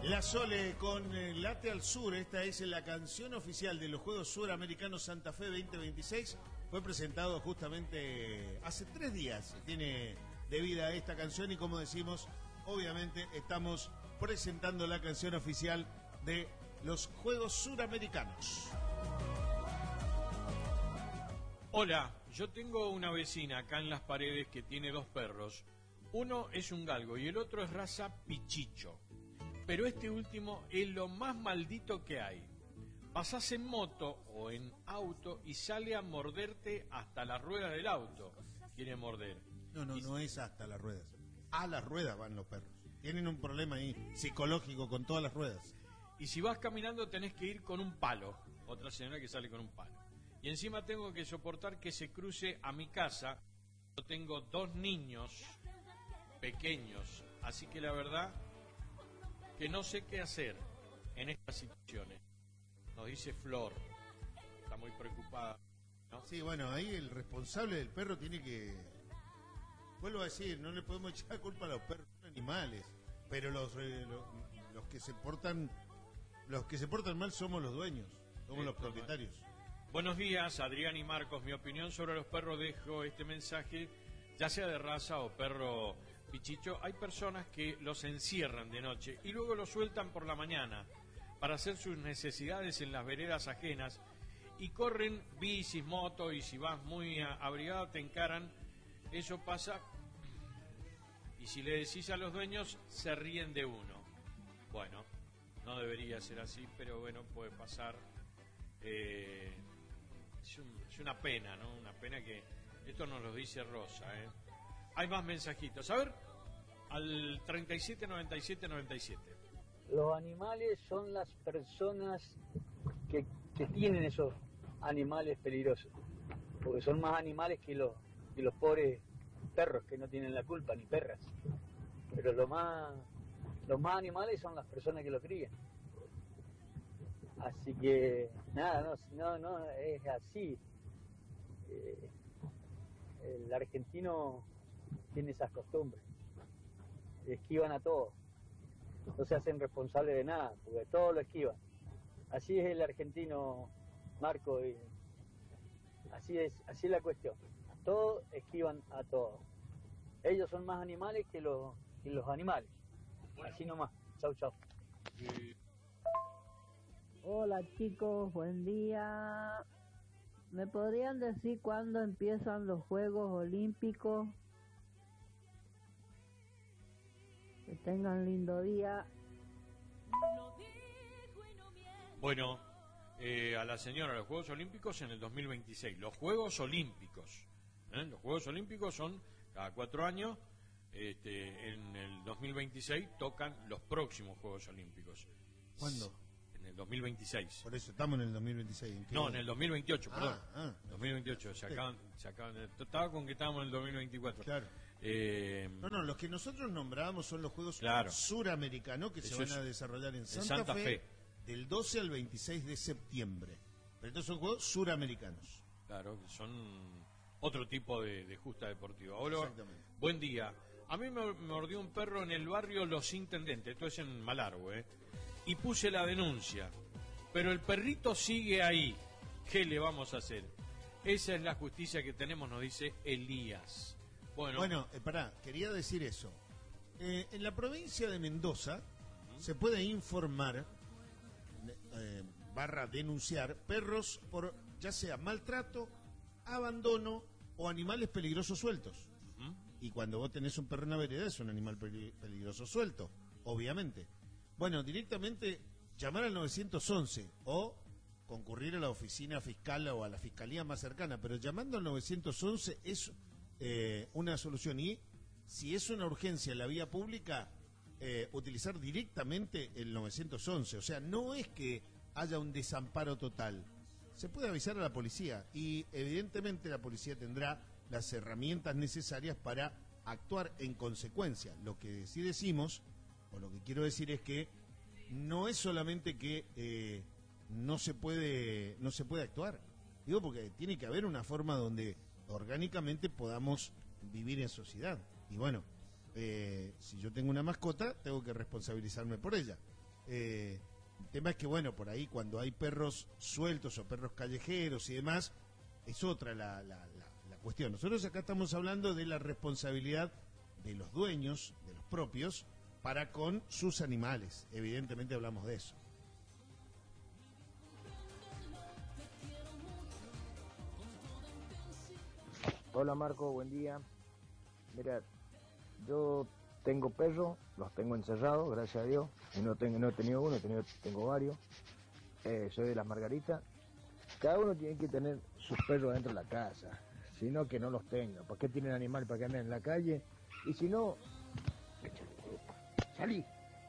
La Sole con Late al Sur. Esta es la canción oficial de los Juegos Suramericanos Santa Fe 2026. Fue presentado justamente hace 3 días. Tiene de vida esta canción y, como decimos, obviamente estamos presentando la canción oficial de los Juegos Suramericanos. Hola, yo tengo una vecina acá en Las Paredes que tiene 2 perros. Uno es un galgo y el otro es raza pichicho. Pero este último es lo más maldito que hay. Pasás en moto o en auto y sale a morderte hasta la rueda del auto. Quiere morder. No es hasta las ruedas. A las ruedas van los perros. Tienen un problema ahí psicológico con todas las ruedas. Y si vas caminando tenés que ir con un palo. Otra señora que sale con un palo. Y encima tengo que soportar que se cruce a mi casa. Yo tengo 2 niños pequeños. Así que la verdad que no sé qué hacer en estas situaciones. Nos dice Flor. Está muy preocupada, ¿no? Sí, bueno, ahí el responsable del perro tiene que... Vuelvo a decir, no le podemos echar culpa a los perros, son animales. Pero los que se portan mal somos los dueños, somos los propietarios. Buenos días, Adrián y Marcos. Mi opinión sobre los perros, dejo este mensaje, ya sea de raza o perro pichicho. Hay personas que los encierran de noche y luego los sueltan por la mañana para hacer sus necesidades en las veredas ajenas y corren bicis, motos, y si vas muy abrigado te encaran. Eso pasa, y si le decís a los dueños se ríen de uno. Bueno, no debería ser así, pero bueno, puede pasar. Es una pena, ¿no? Una pena que esto nos lo dice Rosa, ¿eh? Hay más mensajitos. A ver, al 379797. Los animales son las personas que tienen esos animales peligrosos, porque son más animales que los pobres perros que no tienen la culpa, ni perras. Pero los más animales son las personas que los crían. Así que nada, no es así. El argentino tiene esas costumbres, esquivan a todo, no se hacen responsables de nada, porque todo lo esquivan. Así es el argentino, Marco, y así es la cuestión. Todos esquivan a todo. Ellos son más animales que los animales. Bueno. Así nomás. Chau. Hola chicos, buen día. ¿Me podrían decir cuándo empiezan los Juegos Olímpicos? Que tengan lindo día. Bueno, a la señora, los Juegos Olímpicos en el 2026. Los Juegos Olímpicos. Los Juegos Olímpicos son cada 4 años. En el 2026 tocan los próximos Juegos Olímpicos. ¿Cuándo? En el 2026. Por eso, estamos en el 2026. No, en el 2028, perdón. 2028, sí. se acaban estaba con que estábamos en el 2024. Claro. No, los que nosotros nombrábamos son los Juegos Suramericanos que se van a desarrollar en Santa Fe del 12 al 26 de septiembre. Pero estos son Juegos Suramericanos. Claro, que son otro tipo de justa deportiva. Hola, exactamente. Buen día. A mí me mordió un perro en el barrio Los Intendentes, esto es en Malargüe, y puse la denuncia. Pero el perrito sigue ahí. ¿Qué le vamos a hacer? Esa es la justicia que tenemos, nos dice Elías. Bueno, quería decir eso. En la provincia de Mendoza se puede informar, denunciar perros por ya sea maltrato, abandono o animales peligrosos sueltos. Y cuando vos tenés un perro en la vereda es un animal peligroso suelto, obviamente. Bueno, directamente llamar al 911 o concurrir a la oficina fiscal o a la fiscalía más cercana, pero llamando al 911 es una solución. Y si es una urgencia en la vía pública, utilizar directamente el 911. O sea, no es que haya un desamparo total. Se puede avisar a la policía y evidentemente la policía tendrá las herramientas necesarias para actuar en consecuencia. Lo que sí decimos, o lo que quiero decir es que no es solamente que no se puede actuar. Digo, porque tiene que haber una forma donde orgánicamente podamos vivir en sociedad. Y bueno, si yo tengo una mascota, tengo que responsabilizarme por ella. El tema es que, bueno, por ahí cuando hay perros sueltos o perros callejeros y demás, es otra la cuestión. Nosotros acá estamos hablando de la responsabilidad de los dueños, de los propios, para con sus animales. Evidentemente hablamos de eso. Hola Marco, buen día. Mira, yo tengo perros, los tengo encerrados, gracias a Dios. Y no he tenido uno, tengo varios. Soy de las Margaritas. Cada uno tiene que tener sus perros dentro de la casa, sino que no los tenga. ¿Por qué tienen animales para que anden en la calle? Y si no, salí.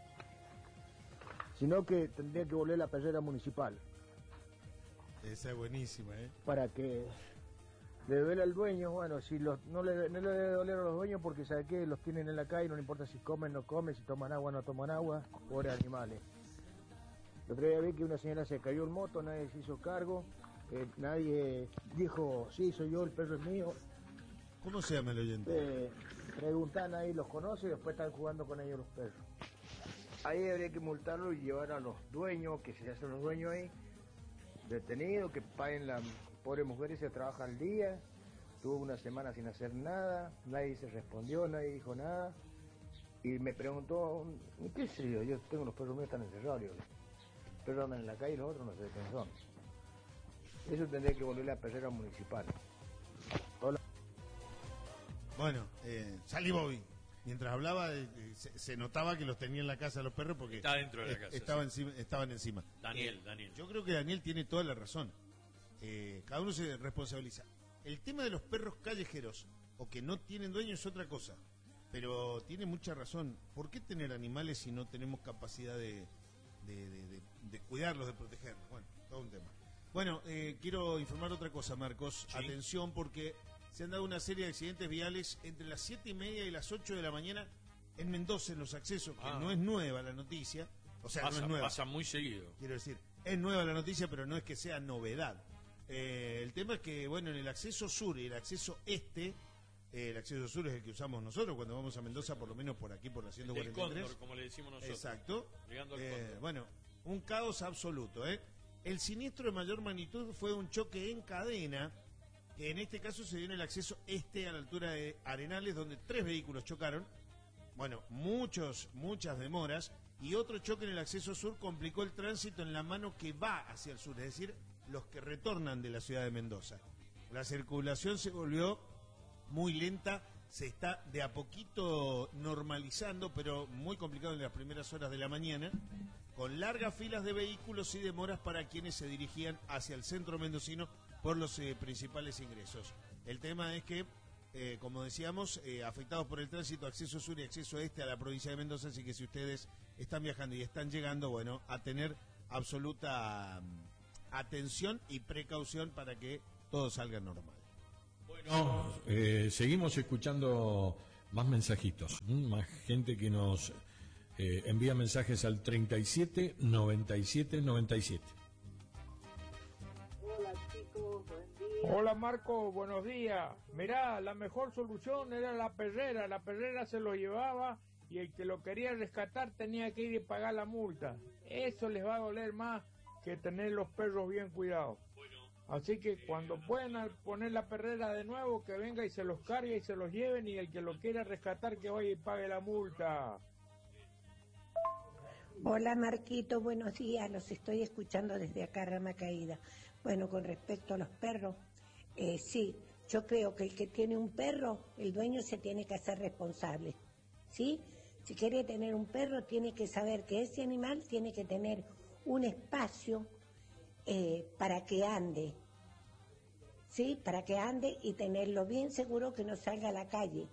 Sino que tendría que volver la perrera municipal. Esa es buenísima, Para que le duele al dueño, bueno, si no le debe doler a los dueños porque sabe que los tienen en la calle, no le importa si comen, no comen, si toman agua, no toman agua, pobres animales. El otro día vi que una señora se cayó en moto, nadie se hizo cargo, nadie dijo, sí, soy yo, el perro es mío. ¿Cómo se llama el oyente? Preguntan ahí, los conoce y después están jugando con ellos los perros. Ahí habría que multarlo y llevar a los dueños, que se hacen los dueños ahí, detenidos, que paguen la pobre mujer y se trabaja al día. Tuvo una semana sin hacer nada, nadie se respondió, nadie dijo nada. Y me preguntó, ¿qué sé yo tengo los perros míos están encerrados. Los perros andan en la calle y los otros no sé quién son. Eso tendría que volver a la perrera municipal. Hola. Bueno, salí Bobby. Mientras hablaba, se notaba que los tenía en la casa los perros porque está dentro de la casa, estaban encima. Daniel. Yo creo que Daniel tiene toda la razón. Cada uno se responsabiliza. El tema de los perros callejeros o que no tienen dueño es otra cosa, pero tiene mucha razón. ¿Por qué tener animales si no tenemos capacidad de cuidarlos, de protegerlos? Bueno, todo un tema. Bueno, quiero informar otra cosa, Marcos. Sí. Atención, porque se han dado una serie de accidentes viales entre las 7:30 y las 8 de la mañana en Mendoza, en los accesos, que no es nueva la noticia. O sea, no es nueva. Pasa muy seguido. Quiero decir, es nueva la noticia, pero no es que sea novedad. El tema es que, bueno, en el acceso sur y el acceso este, el acceso sur es el que usamos nosotros cuando vamos a Mendoza, por lo menos por aquí, por la 143. El Cóndor, como le decimos nosotros. Exacto. Llegando al Cóndor. Bueno, un caos absoluto, El siniestro de mayor magnitud fue un choque en cadena, que en este caso se dio en el acceso este a la altura de Arenales, donde 3 vehículos chocaron. Bueno, muchas demoras, y otro choque en el acceso sur complicó el tránsito en la mano que va hacia el sur, es decir, los que retornan de la ciudad de Mendoza. La circulación se volvió muy lenta, se está de a poquito normalizando, pero muy complicado en las primeras horas de la mañana, con largas filas de vehículos y demoras para quienes se dirigían hacia el centro mendocino por los principales ingresos. El tema es que, como decíamos, afectados por el tránsito, acceso sur y acceso este a la provincia de Mendoza, así que si ustedes están viajando y están llegando, bueno, a tener absoluta atención y precaución para que todo salga normal. Bueno, seguimos escuchando más mensajitos, más gente que nos envía mensajes al 37 97 97. Hola chicos, buen día. Hola Marco, buenos días. Mirá, la mejor solución era la perrera se lo llevaba y el que lo quería rescatar tenía que ir y pagar la multa. Eso les va a doler más que tener los perros bien cuidados. Así que cuando puedan poner la perrera de nuevo, que venga y se los cargue y se los lleven, y el que lo quiera rescatar que vaya y pague la multa. Hola Marquito, buenos días, los estoy escuchando desde acá, Rama Caída. Bueno, con respecto a los perros, sí, yo creo que el que tiene un perro, el dueño se tiene que hacer responsable, ¿sí? Si quiere tener un perro, tiene que saber que ese animal tiene que tener un espacio para que ande, ¿sí? Para que ande y tenerlo bien seguro que no salga a la calle.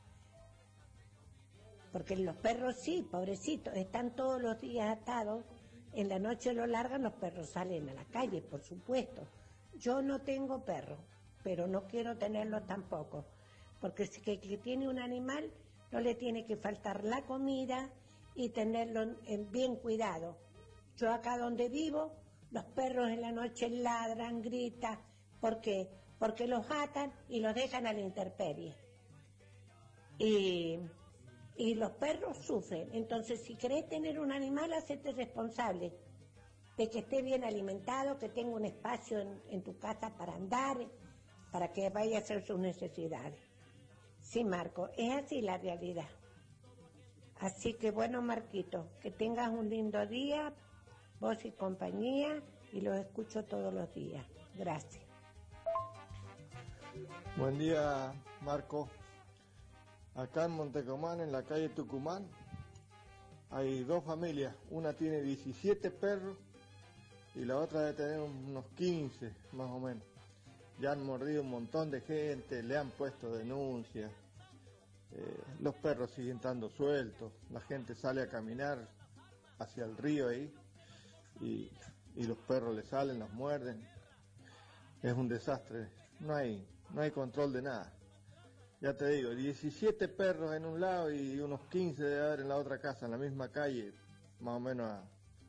Porque los perros sí, pobrecitos, están todos los días atados, en la noche lo largan, los perros salen a la calle, por supuesto. Yo no tengo perro, pero no quiero tenerlo tampoco, porque si que tiene un animal no le tiene que faltar la comida y tenerlo bien cuidado. Yo acá donde vivo, los perros en la noche ladran, gritan, ¿por qué? Porque los atan y los dejan a la intemperie. Y Y los perros sufren. Entonces, si querés tener un animal, hacete responsable de que esté bien alimentado, que tenga un espacio en tu casa para andar, para que vaya a hacer sus necesidades. Sí, Marco, es así la realidad. Así que bueno, Marquito, que tengas un lindo día, vos y compañía, y los escucho todos los días. Gracias. Buen día, Marco. Acá en Montecomán, en la calle Tucumán, hay dos familias. Una tiene 17 perros y la otra debe tener unos 15, más o menos. Ya han mordido un montón de gente, le han puesto denuncias. Los perros siguen estando sueltos, la gente sale a caminar hacia el río ahí y los perros le salen, los muerden. Es un desastre, no hay control de nada. Ya te digo, 17 perros en un lado y unos 15 de haber en la otra casa, en la misma calle, más o menos a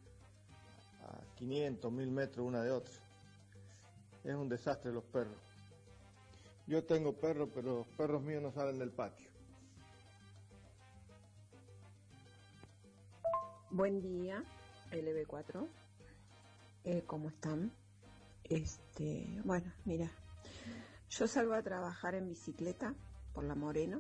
500, 1000 metros una de otra. Es un desastre los perros. Yo tengo perros, pero los perros míos no salen del patio. Buen día, LB4. ¿Cómo están? Bueno, mira, yo salgo a trabajar en bicicleta por la Moreno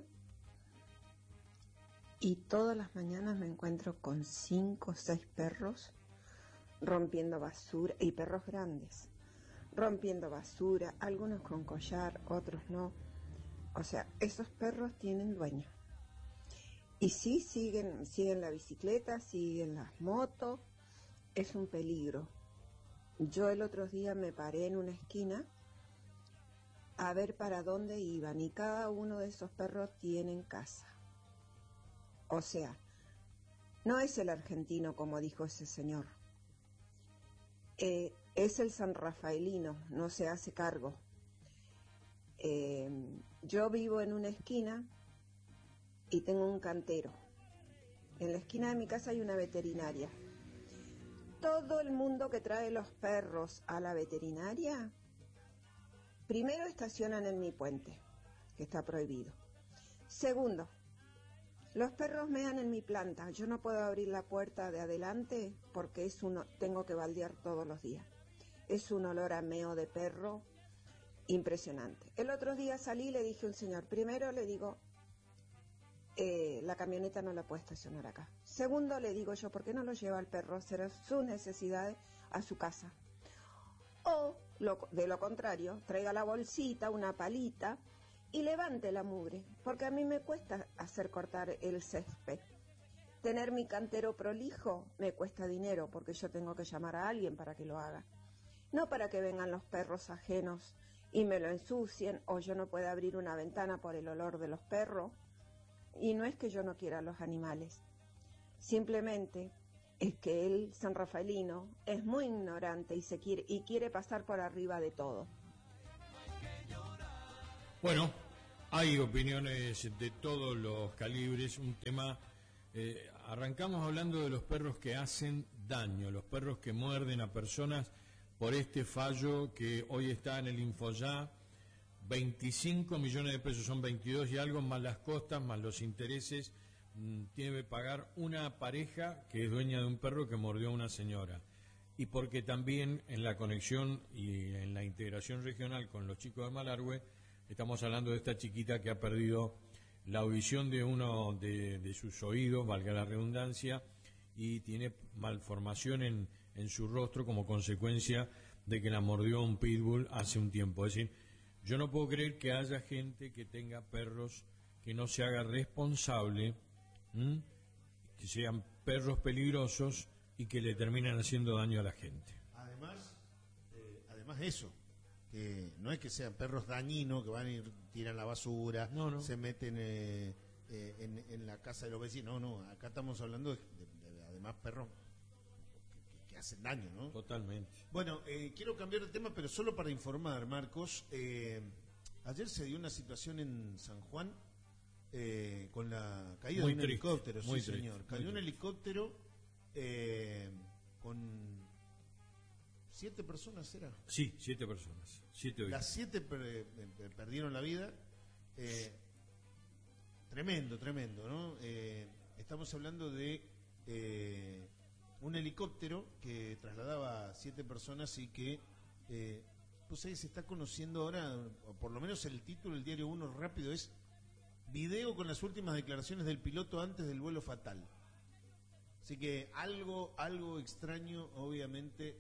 y todas las mañanas me encuentro con 5 o 6 perros rompiendo basura, y perros grandes, rompiendo basura, algunos con collar, otros no. O sea, esos perros tienen dueño. Y sí, siguen la bicicleta, siguen las motos, es un peligro. Yo el otro día me paré en una esquina a ver para dónde iban y cada uno de esos perros tienen casa. O sea, no es el argentino como dijo ese señor, es el sanrafaelino, no se hace cargo. Yo vivo en una esquina y tengo un cantero. En la esquina de mi casa hay una veterinaria. Todo el mundo que trae los perros a la veterinaria, primero estacionan en mi puente, que está prohibido. Segundo, los perros mean en mi planta. Yo no puedo abrir la puerta de adelante porque tengo que baldear todos los días. Es un olor a meo de perro impresionante. El otro día salí y le dije a un señor, primero le digo, la camioneta no la puede estacionar acá. Segundo, le digo yo, ¿por qué no lo lleva el perro a hacer sus necesidades a su casa? O, de lo contrario, traiga la bolsita, una palita y levante la mugre, porque a mí me cuesta hacer cortar el césped. Tener mi cantero prolijo me cuesta dinero, porque yo tengo que llamar a alguien para que lo haga. No para que vengan los perros ajenos y me lo ensucien, o yo no pueda abrir una ventana por el olor de los perros. Y no es que yo no quiera a los animales, simplemente es que el sanrafaelino es muy ignorante y quiere pasar por arriba de todo. Bueno, hay opiniones de todos los calibres, un tema, arrancamos hablando de los perros que hacen daño, los perros que muerden a personas por este fallo que hoy está en el Infoya. 25 millones de pesos, son 22 y algo, más las costas, más los intereses, tiene que pagar una pareja que es dueña de un perro que mordió a una señora. Y porque también en la conexión y en la integración regional con los chicos de Malargüe, estamos hablando de esta chiquita que ha perdido la audición de uno de sus oídos, valga la redundancia, y tiene malformación en su rostro como consecuencia de que la mordió un pitbull hace un tiempo. Es decir, yo no puedo creer que haya gente que tenga perros que no se haga responsable, que sean perros peligrosos y que le terminan haciendo daño a la gente. Además eso, que no es que sean perros dañinos que van y tiran la basura, no. Se meten en la casa de los vecinos. No, acá estamos hablando de además perros que hacen daño, ¿no? Totalmente. Bueno, quiero cambiar de tema, pero solo para informar, Marcos. Ayer se dio una situación en San Juan con la caída de un helicóptero. Sí, señor. Cayó un helicóptero con 7 personas, ¿era? Sí, 7 personas. 7 Las 7 perdieron la vida. Tremendo, ¿no? Estamos hablando de un helicóptero que trasladaba a 7 personas y que pues ahí se está conociendo ahora, o por lo menos el título del Diario 1 rápido es video con las últimas declaraciones del piloto antes del vuelo fatal. Así que algo extraño obviamente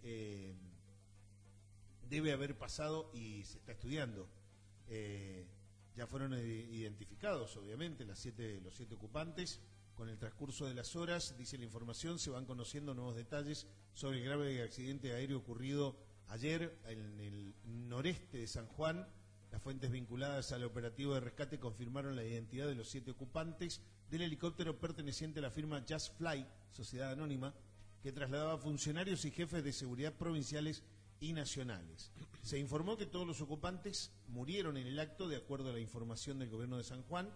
debe haber pasado y se está estudiando. Ya fueron identificados obviamente los 7 ocupantes. Con el transcurso de las horas, dice la información, se van conociendo nuevos detalles sobre el grave accidente aéreo ocurrido ayer en el noreste de San Juan. Las fuentes vinculadas al operativo de rescate confirmaron la identidad de los 7 ocupantes del helicóptero perteneciente a la firma Just Fly, sociedad anónima, que trasladaba funcionarios y jefes de seguridad provinciales y nacionales. Se informó que todos los ocupantes murieron en el acto, de acuerdo a la información del gobierno de San Juan.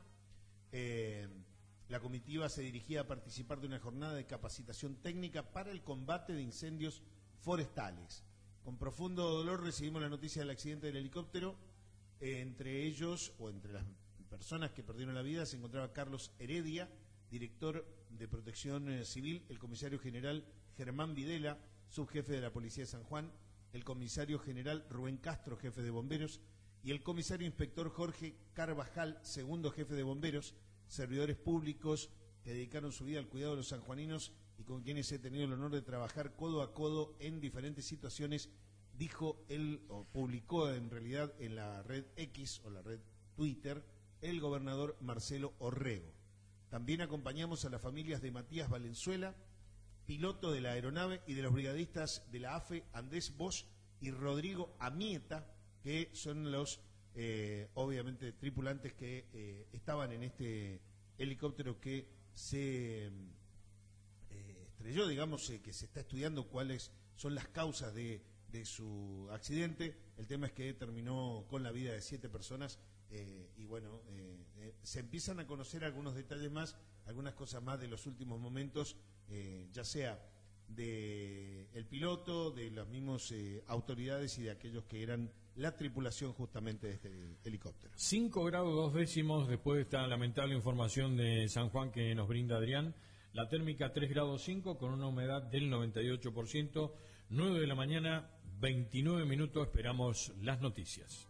La comitiva se dirigía a participar de una jornada de capacitación técnica para el combate de incendios forestales. Con profundo dolor recibimos la noticia del accidente del helicóptero. Entre ellos, o entre las personas que perdieron la vida, se encontraba Carlos Heredia, director de Protección Civil, el comisario general Germán Videla, subjefe de la Policía de San Juan, el comisario general Rubén Castro, jefe de bomberos, y el comisario inspector Jorge Carvajal, segundo jefe de bomberos, servidores públicos que dedicaron su vida al cuidado de los sanjuaninos y con quienes he tenido el honor de trabajar codo a codo en diferentes situaciones, dijo él, o publicó en realidad en la red X o la red Twitter, el gobernador Marcelo Orrego. También acompañamos a las familias de Matías Valenzuela, piloto de la aeronave, y de los brigadistas de la AFE Andrés Bosch y Rodrigo Amieta, que son los obviamente tripulantes que estaban en este helicóptero que se estrelló, digamos, que se está estudiando cuáles son las causas de su accidente. El tema es que terminó con la vida de 7 personas y bueno, se empiezan a conocer algunos detalles más, algunas cosas más de los últimos momentos, ya sea de el piloto, de las mismas autoridades y de aquellos que eran la tripulación justamente de este helicóptero. 5 grados 2 décimos después de esta lamentable información de San Juan que nos brinda Adrián. La térmica 3 grados 5 con una humedad del 98%. 9 de la mañana, 29 minutos, esperamos las noticias.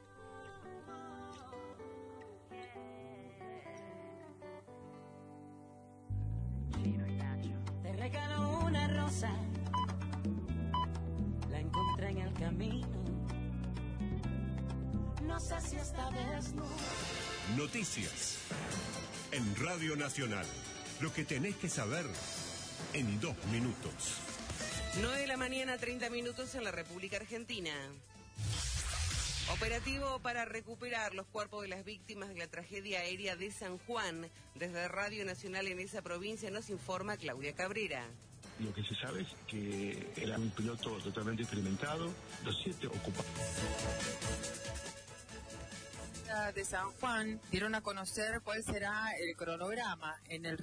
Te regalo una rosa, la encontré en el camino. No sé si esta vez no. Noticias en Radio Nacional. Lo que tenés que saber en 2 minutos. 9 de la mañana, 30 minutos en la República Argentina. Operativo para recuperar los cuerpos de las víctimas de la tragedia aérea de San Juan. Desde Radio Nacional en esa provincia nos informa Claudia Cabrera. Lo que se sabe es que era un piloto totalmente experimentado, los 7 ocupantes de San Juan dieron a conocer cuál será el cronograma en el